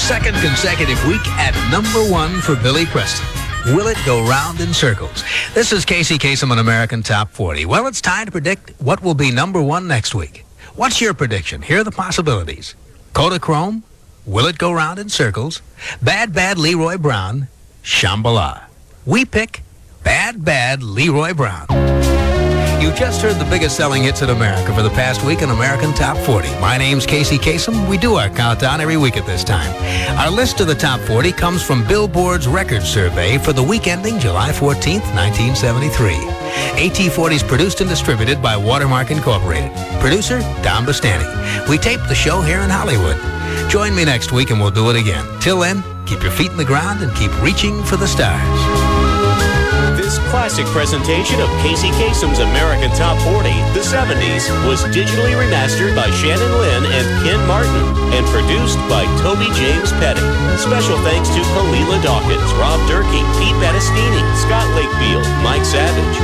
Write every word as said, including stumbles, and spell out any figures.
second consecutive week at number one for Billy Preston. Will it go round in circles? This is Casey Kasem on American Top forty. Well, it's time to predict what will be number one next week. What's your prediction? Here are the possibilities. Kodachrome, Will It Go Round in Circles, Bad Bad Leroy Brown, Shambhala. We pick Bad Bad Leroy Brown. You just heard the biggest selling hits in America for the past week in American Top forty. My name's Casey Kasem. We do our countdown every week at this time. Our list of the Top forty comes from Billboard's Record Survey for the week ending July fourteenth, nineteen seventy-three. A T forty is produced and distributed by Watermark Incorporated. Producer, Don Bastani. We tape the show here in Hollywood. Join me next week and we'll do it again. Till then, keep your feet in the ground and keep reaching for the stars. This classic presentation of Casey Kasem's American Top forty, the seventies, was digitally remastered by Shannon Lynn and Ken Martin and produced by Toby James Petty. Special thanks to Kalila Dawkins, Rob Durkee, Pete Battistini, Scott Lakefield, Mike Savage,